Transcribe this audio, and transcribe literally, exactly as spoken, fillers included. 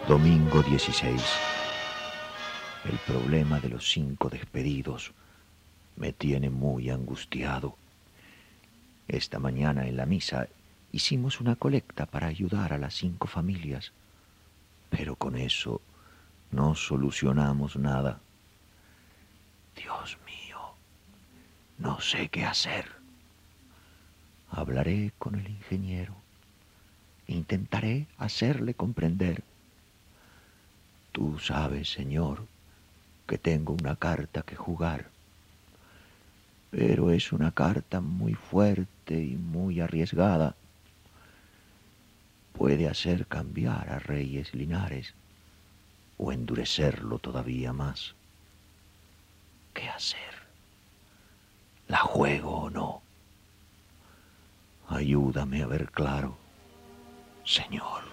Domingo dieciséis. El problema de los cinco despedidos me tiene muy angustiado. Esta mañana en la misa hicimos una colecta para ayudar a las cinco familias, pero con eso no solucionamos nada. Dios mío, no sé qué hacer. Hablaré con el ingeniero. Intentaré hacerle comprender. Tú sabes, Señor, que tengo una carta que jugar, pero es una carta muy fuerte y muy arriesgada. Puede hacer cambiar a Reyes Linares o endurecerlo todavía más. ¿Qué hacer? ¿La juego o no? Ayúdame a ver claro, Señor.